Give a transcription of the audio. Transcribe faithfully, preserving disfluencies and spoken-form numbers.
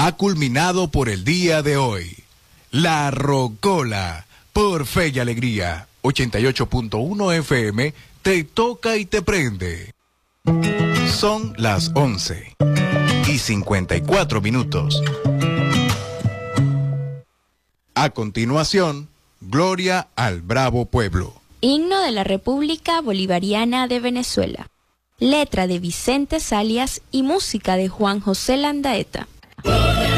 ha culminado por el día de hoy. La Rocola, por Fe y Alegría, ochenta y ocho punto uno F M, te toca y te prende. Son las once y cincuenta y cuatro minutos. A continuación, Gloria al Bravo Pueblo. Himno de la República Bolivariana de Venezuela. Letra de Vicente Salias y música de Juan José Landaeta.